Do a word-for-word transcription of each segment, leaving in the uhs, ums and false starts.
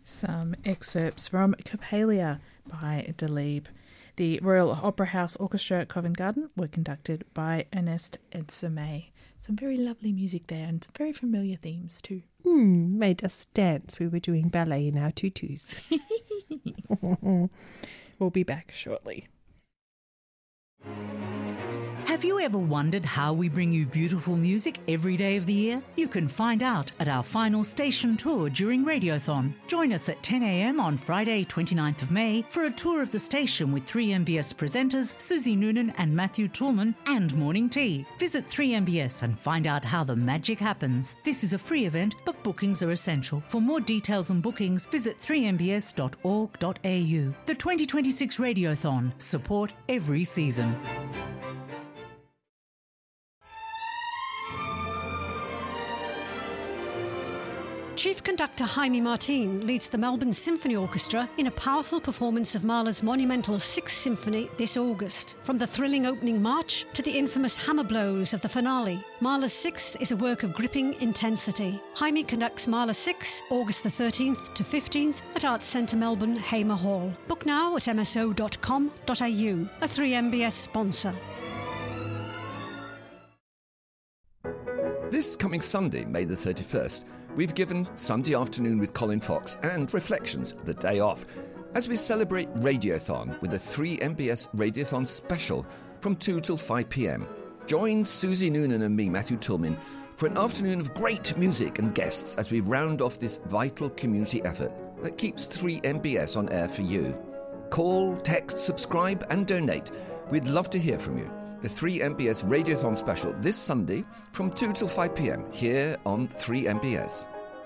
Some excerpts from Coppelia by Delibes. The Royal Opera House Orchestra at Covent Garden were conducted by Ernest Edsamay. Some very lovely music there and some very familiar themes too. Mm, made us dance. We were doing ballet in our tutus. We'll be back shortly. Have you ever wondered how we bring you beautiful music every day of the year? You can find out at our final station tour during Radiothon. Join us at ten a.m. on Friday, twenty-ninth of May for a tour of the station with three M B S presenters Susie Noonan and Matthew Toulman and Morning Tea. Visit three M B S and find out how the magic happens. This is a free event, but bookings are essential. For more details and bookings, visit three m b s dot org dot a u. The twenty twenty-six Radiothon. Support every season. Chief Conductor Jaime Martin leads the Melbourne Symphony Orchestra in a powerful performance of Mahler's monumental Sixth Symphony this August. From the thrilling opening march to the infamous hammer blows of the finale, Mahler's Sixth is a work of gripping intensity. Jaime conducts Mahler Six, August the thirteenth to fifteenth at Arts Centre Melbourne, Hamer Hall. Book now at m s o dot com dot a u, a three M B S sponsor. This coming Sunday, May the thirty-first, we've given Sunday Afternoon with Colin Fox and Reflections the day off as we celebrate Radiothon with a three M B S Radiothon special from two till five p.m. Join Susie Noonan and me, Matthew Toulmin, for an afternoon of great music and guests as we round off this vital community effort that keeps three M B S on air for you. Call, text, subscribe and donate. We'd love to hear from you. The three M B S Radiothon special this Sunday from two till five p.m. here on three M B S.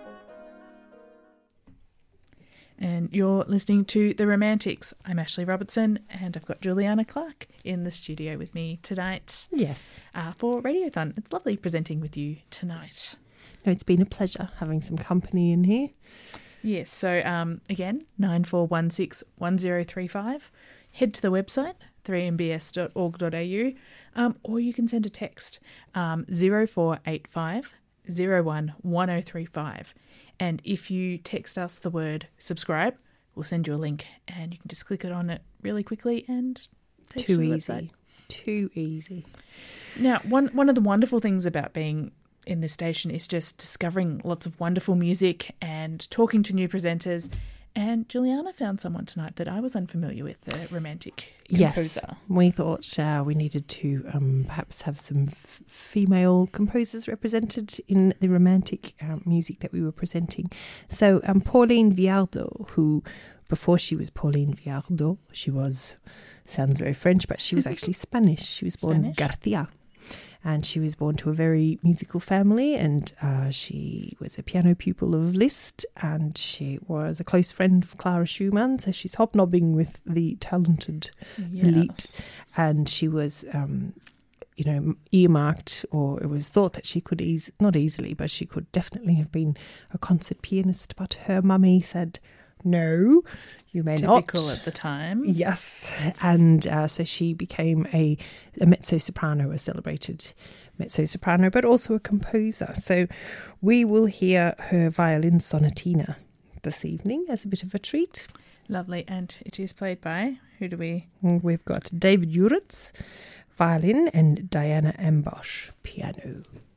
And you're listening to The Romantics. I'm Ashley Robertson and I've got Juliana Clark in the studio with me tonight. Yes. Uh, for Radiothon. It's lovely presenting with you tonight. No, it's been a pleasure having some company in here. Yes, so um, again, nine four one six one zero three five. Head to the website, three m b s dot org dot a u, um, or you can send a text, um, zero four eight five zero one one zero three five. And if you text us the word subscribe, we'll send you a link and you can just click it on it really quickly and take Too to the easy. website. Too easy. Now, one, one of the wonderful things about being in this station is just discovering lots of wonderful music and talking to new presenters. And Juliana found someone tonight that I was unfamiliar with, a romantic composer. Yes, we thought uh, we needed to um, perhaps have some f- female composers represented in the romantic uh, music that we were presenting. So um, Pauline Viardot, who before she was Pauline Viardot, she was, sounds very French, but she was actually Spanish. She was born Spanish. Garcia. And she was born to a very musical family, and uh, she was a piano pupil of Liszt, and she was a close friend of Clara Schumann, so she's hobnobbing with the talented Yes. elite. And she was, um, you know, earmarked, or it was thought that she could, ease, not easily, but she could definitely have been a concert pianist, but her mummy said, no, you may not. Typical at the time. Yes. And uh, so she became a, a mezzo-soprano, a celebrated mezzo-soprano, but also a composer. So we will hear her violin sonatina this evening as a bit of a treat. Lovely. And it is played by, who do we? We've got David Juritz, violin, and Diana Ambosch, piano.